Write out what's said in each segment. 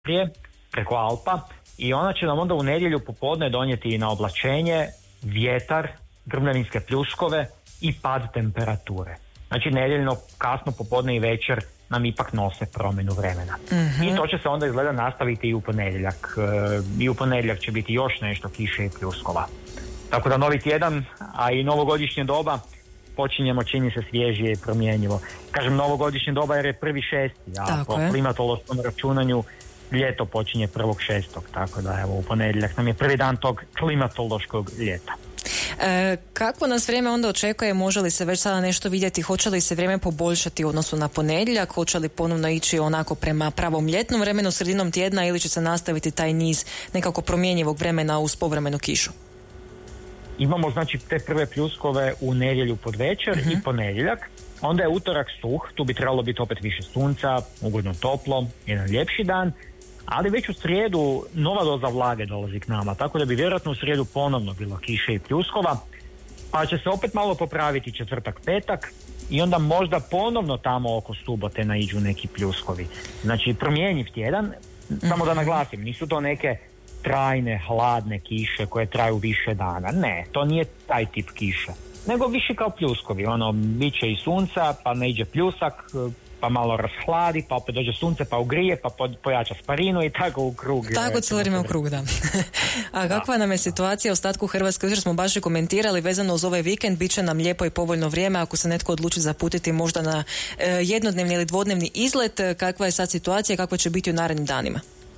prije, preko Alpa, i ona će nam onda u nedjelju popodne donijeti na oblačenje, vjetar, grmljavinske pljuskove i pad temperature. Znači nedjeljno kasno popodne i večer nam ipak nose promjenu vremena. I to će se onda izgleda nastaviti i u ponedjeljak. I u ponedjeljak će biti još nešto kiše i pljuskova. Tako da novi tjedan, a i novogodišnje doba počinjemo, čini se, svježije i promjenjivo. Kažem novogodišnje doba jer je 1.6., a po klimatološkom računanju ljeto počinje 1.6. Tako da evo u ponedjeljak nam je prvi dan tog klimatološkog ljeta. Kako nas vrijeme onda očekuje? Može li se već sada nešto vidjeti? Hoće li se vrijeme poboljšati u odnosu na ponedjeljak? Hoće li ponovno ići onako prema pravom ljetnom vremenu sredinom tjedna ili će se nastaviti taj niz nekako promjenjivog vremena uz povremenu kišu? Imamo znači te prve pljuskove u nedjelju pod večer i ponedjeljak. Onda je utorak suh, tu bi trebalo biti opet više sunca, ugodno toplo, jedan ljepši dan. Ali već u srijedu nova doza vlage dolazi k nama, tako da bi vjerojatno u srijedu ponovno bilo kiše i pljuskova, pa će se opet malo popraviti četvrtak, petak i onda možda ponovno tamo oko subote naiđu neki pljuskovi. Znači promjenjiv tjedan, samo da naglasim, nisu to neke trajne, hladne kiše koje traju više dana. Ne, to nije taj tip kiše, nego više kao pljuskovi. Bit će i sunca, pa naiđe pljusak, pa malo rashladi, pa opet dođe sunce, pa ugrije, pa pojača sparinu i tako u krug. Tako cijelo vrijeme u krug, da. A kakva nam je situacija u ostatku Hrvatske? Jučer smo baš i komentirali vezano uz ovaj vikend, bit će nam lijepo i povoljno vrijeme ako se netko odluči zaputiti možda na jednodnevni ili dvodnevni izlet. Kakva je sad situacija, kakva će biti u narednim danima?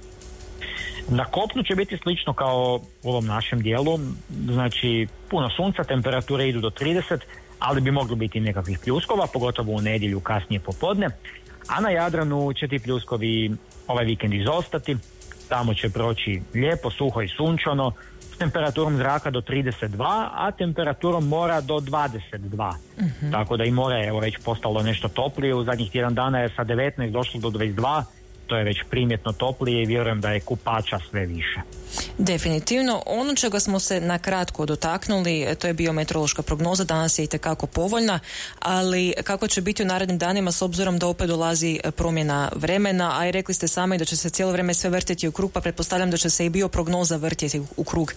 Na kopnu će biti slično kao u ovom našem dijelu, znači puno sunca, temperature idu do 30, ali bi moglo biti nekakvih pljuskova, pogotovo u nedjelju kasnije popodne, a na Jadranu će ti pljuskovi ovaj vikend izostati, tamo će proći lijepo, suho i sunčano, s temperaturom zraka do 32, a temperaturom mora do 22. Tako da i more je već postalo nešto toplije, u zadnjih tjedan dana je sa 19 došlo do 22, to je već primjetno toplije i vjerujem da je kupača sve više. Definitivno. Ono čega smo se na kratko dotaknuli, to je biometeorološka prognoza, danas je itekako povoljna, ali kako će biti u narednim danima s obzirom da opet dolazi promjena vremena, a i rekli ste sami da će se cijelo vrijeme sve vrtjeti u krug, pa pretpostavljam da će se i bioprognoza vrtjeti u krug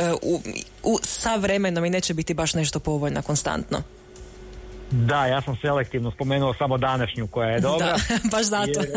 sa vremenom i neće biti baš nešto povoljna konstantno. Da, ja sam selektivno spomenuo samo današnju koja je dobra. Da, baš zato. Jer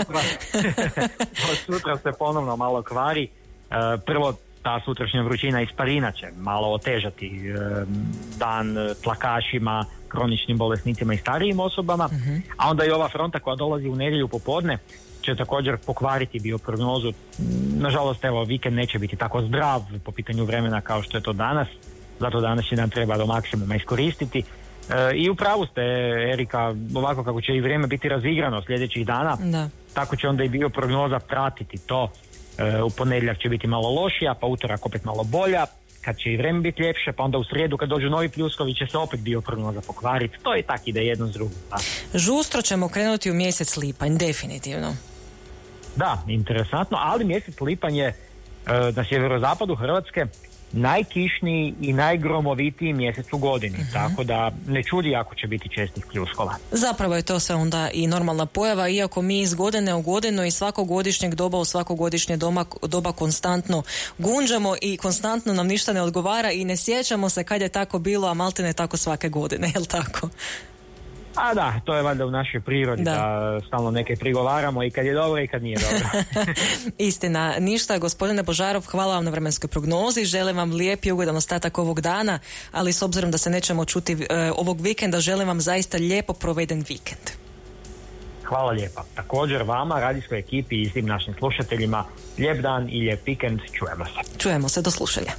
od sutra se ponovno malo kvari. Prvo, ta sutrašnja vrućina isparina će malo otežati dan tlakašima, kroničnim bolesnicima i starijim osobama, a onda i ova fronta koja dolazi u nedjelju popodne će također pokvariti bioprognozu. Nažalost, evo, vikend neće biti tako zdrav po pitanju vremena kao što je to danas, zato današnji dan treba do maksimuma iskoristiti. I u pravu ste, Erika, ovako kako će i vrijeme biti razigrano sljedećih dana, tako će onda i bioprognoza pratiti to. U ponedjeljak će biti malo lošija, pa utorak opet malo bolja, kad će i vrijeme biti ljepše, pa onda u srijedu kad dođu novi pljuskovi će se opet bioprognoza pokvariti. To i tako ide jedno s drugim. Žustro ćemo krenuti u mjesec lipanj, definitivno. Da, interesantno, ali mjesec lipanj je na sjeverozapadu Hrvatske najkišniji i najgromovitiji mjesec u godini, tako da ne čudi ako će biti čestih pljuskova. Zapravo je to sve onda i normalna pojava, iako mi iz godine u godinu i svakog godišnjeg doba u svako godišnje doba konstantno gunđamo i konstantno nam ništa ne odgovara i ne sjećamo se kad je tako bilo, a maltene tako svake godine, je li tako? A da, to je valjda u našoj prirodi da stalno neke prigovaramo i kad je dobro i kad nije dobro. Istina, ništa, gospodine Božarov, hvala vam na vremenskoj prognozi, želim vam lijep i ugodan ostatak ovog dana, ali s obzirom da se nećemo čuti ovog vikenda, želim vam zaista lijepo proveden vikend. Hvala lijepa. Također vama, radijskoj ekipi i svim našim slušateljima, lijep dan i lijep vikend, čujemo se. Čujemo se, do slušanja.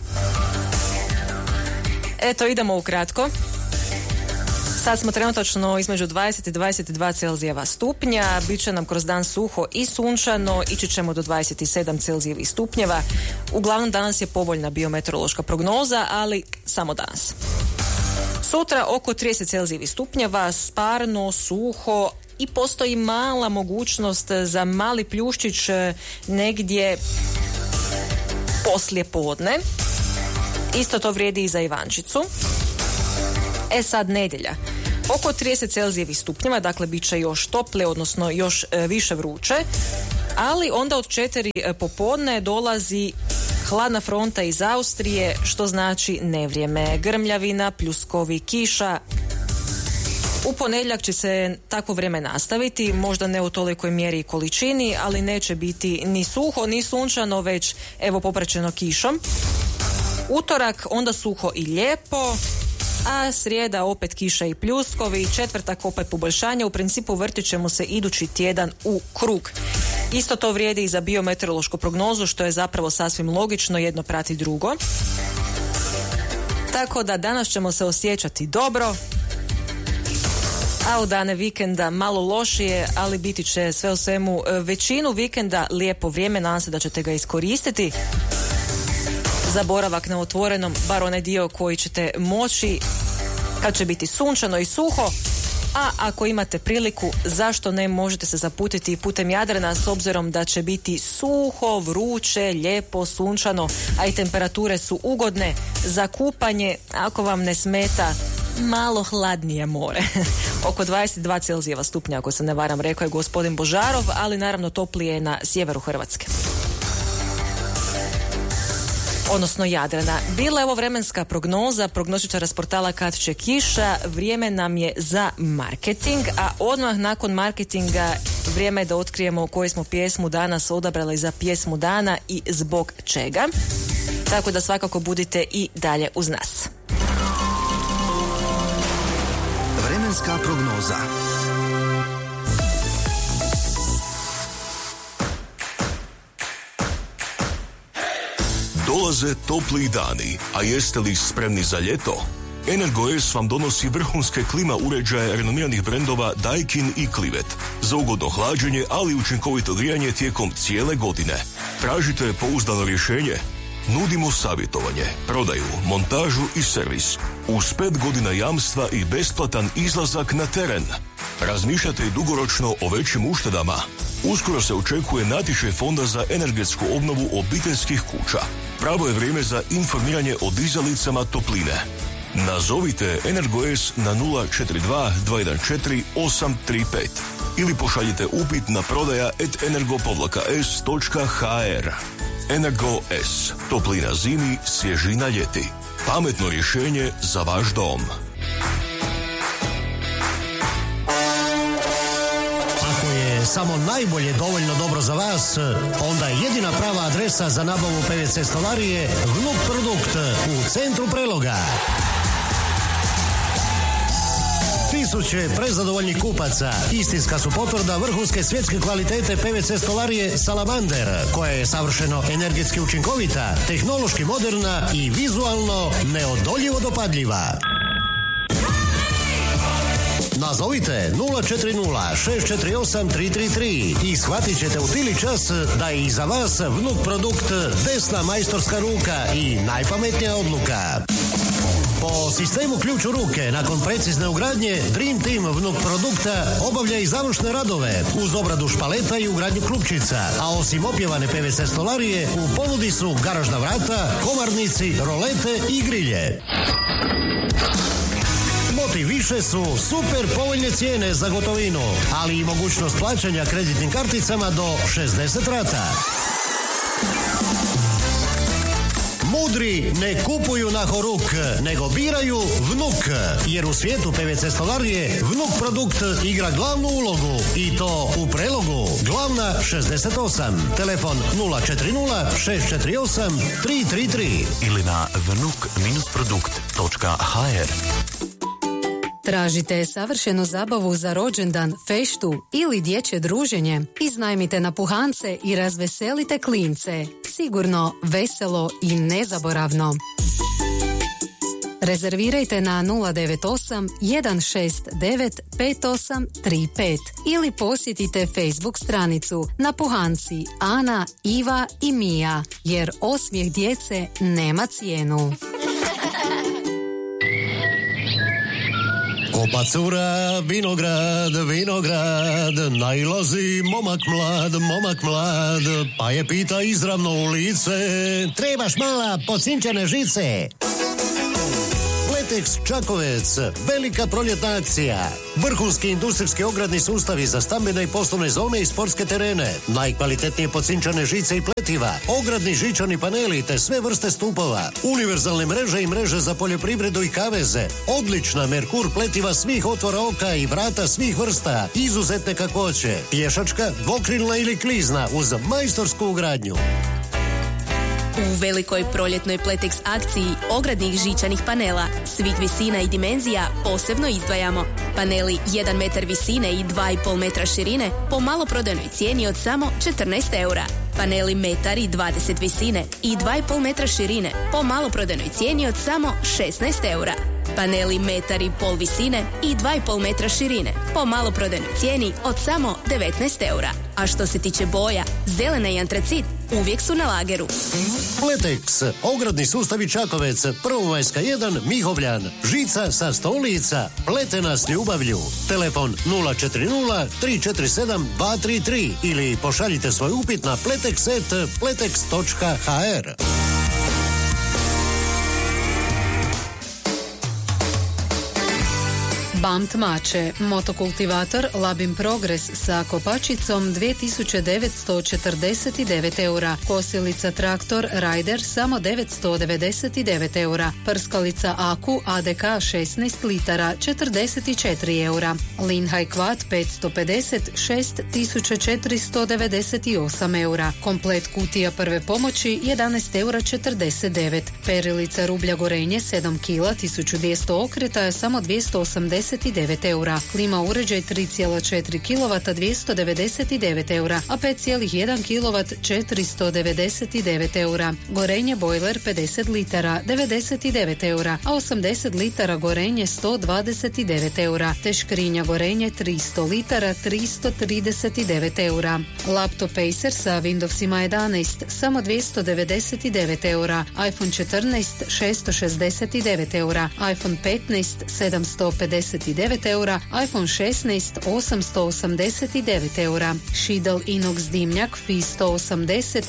Eto, idemo ukratko. Sad smo trenutačno između 20 i 22 Celzijeva stupnja, bit će nam kroz dan suho i sunčano, ići ćemo do 27 Celzijevih stupnjeva. Uglavnom danas je povoljna biometeorološka prognoza, ali samo danas. Sutra oko 30 Celzijevih stupnjeva, sparno, suho i postoji mala mogućnost za mali pljuščić negdje poslije podne. Isto to vrijedi i za Ivančicu. Sad nedjelja. Oko 30 Celzijevih stupnjeva, dakle bit će još tople, odnosno još više vruće. ali onda od 4 popodne dolazi hladna fronta iz Austrije, što znači nevrijeme, grmljavina, pljuskovi, kiša. U ponedjeljak će se takvo vrijeme nastaviti, možda ne u tolikoj mjeri i količini, ali neće biti ni suho, ni sunčano, već evo popraćeno kišom. Utorak onda suho i lijepo, a srijeda opet kiša i pljuskovi, četvrtak opet poboljšanje, u principu vrtit ćemo se idući tjedan u krug. Isto to vrijedi i za biometeorološku prognozu, što je zapravo sasvim logično, jedno prati drugo. Tako da danas ćemo se osjećati dobro, a u dane vikenda malo lošije, ali biti će sve u svemu većinu vikenda lijepo vrijeme, nadam se da ćete ga iskoristiti za boravak na otvorenom, bar onaj dio koji ćete moći kad će biti sunčano i suho, a ako imate priliku, zašto ne, možete se zaputiti putem Jadrana s obzirom da će biti suho, vruće, lijepo, sunčano, a i temperature su ugodne za kupanje, ako vam ne smeta malo hladnije more. Oko 22 Celzijeva stupnja, ako se ne varam, rekao je gospodin Božarov, ali naravno toplije je na sjeveru Hrvatske. Odnosno Jadrana. Bila je ovo vremenska prognoza, prognostičara s portala Kad će kiša. Vrijeme nam je za marketing, a odmah nakon marketinga vrijeme je da otkrijemo koju smo pjesmu danas odabrali za pjesmu dana i zbog čega. Tako da svakako budite i dalje uz nas. Vremenska prognoza. Dolaze topli dani, a jeste li spremni za ljeto? Energoes vam donosi vrhunske klima uređaje renomiranih brendova Daikin i Clivet za ugodno hlađenje, ali učinkovito grijanje tijekom cijele godine. Tražite pouzdano rješenje? Nudimo savjetovanje, prodaju, montažu i servis uz 5 godina jamstva i besplatan izlazak na teren. Razmišljate i dugoročno o većim uštedama? Uskoro se očekuje natječaj Fonda za energetsku obnovu obiteljskih kuća. Pravo je vrijeme za informiranje o dizalicama topline. Nazovite Energoes na 042 214 835 ili pošaljite upit na prodaja@energo-s.hr. Energo S. Toplina zimi, svježina ljeti. Pametno rješenje za vaš dom. Ako je samo najbolje dovoljno dobro za vas, onda je jedina prava adresa za nabavu PVC stolarije Vnuk Produkt u centru Preloga. Tisuće prezadovoljnih kupaca istinska su potvrda vrhunske svjetske kvalitete PVC stolarije Salamander, koja je savršeno energetski učinkovita, tehnološki moderna i vizualno neodoljivo dopadljiva. Nazovite 040 648 333 i shvatit ćete u tili čas da je i za vas Vnuk Produkt desna majstorska ruka i najpametnija odluka. Po sistemu ključ u ruke, nakon precizne ugradnje, Dream Team Vnuk Produkta obavlja i završne radove uz obradu špaleta i ugradnju klupčica, a osim opjevane PVC stolarije u ponudi su garažna vrata, komarnici, rolete i grilje. Motiv više su super povoljne cijene za gotovinu, ali i mogućnost plaćanja kreditnim karticama do 60 rata. Mudri ne kupuju na horuk, nego biraju Vnuk, jer u svijetu PVC stolarije Vnuk Produkt igra glavnu ulogu i to u Prelogu. Glavna 68, telefon 040 648 333 ili na vnuk-produkt.hr. Tražite savršenu zabavu za rođendan, feštu ili dječje druženje? Iznajmite napuhance i razveselite klince. Sigurno, veselo i nezaboravno. Rezervirajte na 098 169 5835 ili posjetite Facebook stranicu Napuhanci Ana, Iva i Mija, jer osmijeh djece nema cijenu. Kopacura, vinograd, vinograd, nailazi momak mlad, pa je pita izravno u lice. Trebaš mala pocinčene žice. Pletex Čakovec. Velika proljetna akcija. Vrhunski industrijski ogradni sustavi za stambene i poslovne zone i sportske terene. Najkvalitetnije pocinčane žice i pletiva. Ogradni žičani paneli te sve vrste stupova. Univerzalne mreže i mreže za poljoprivredu i kaveze. Odlična Merkur pletiva svih otvora oka i vrata svih vrsta. Izuzetne kakvoće. Pješačka, dvokrilna ili klizna uz majstorsku ugradnju. U velikoj proljetnoj Pletex akciji ogradnih žičanih panela svih visina i dimenzija posebno izdvajamo. Paneli 1 metar visine i 2,5 metra širine po maloprodajnoj cijeni od samo 14 eura. Paneli 1,20 m visine i 2,5 metra širine po maloprodajnoj cijeni od samo 16 eura. Paneli 1,5 m visine i 2,5 metra širine po maloprodajnoj cijeni od samo 19 eura. A što se tiče boja, zelena i antracit uvijek su na lageru. Pletex, ogradni sustavi Čakovec, Prvomajska 1, Mihovljan, žica sa stolica, pletena s ljubavlju. Telefon 040 347 233 ili pošaljite svoj upit na pletex@pletex.hr. BAMT Mače, motokultivator Labim Progres sa kopačicom 2949 eura, kosilica traktor Raider samo 999 eura, prskalica Aku ADK 16 litara 44 eura, Linhaj Kvat 550 6498 eura, komplet kutija prve pomoći 11 eura 49, perilica rublja Gorenje 7 kila 1200 okreta samo 289 eura, klima uređaj 3,4 kW 299 eura, a 5,1 kW 499 eura, gorenje bojler 50 litara 99 eura, a 80 litara gorenje 129 eura, te škrinja gorenje 300 litara 339 eura. Laptop Acer sa Windowsima 11 samo 299 eura, iPhone 14 669 eura, iPhone 15 759 eura, iPhone 16 889 eura, Šidel Inox dimnjak FI 180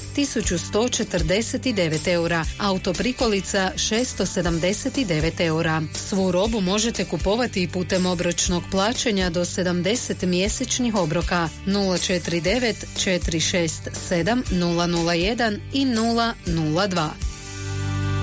1149 eura, auto prikolica 679 eura. Svu robu možete kupovati i putem obročnog plaćanja do 70 mjesečnih obroka 049 467 001 i 002.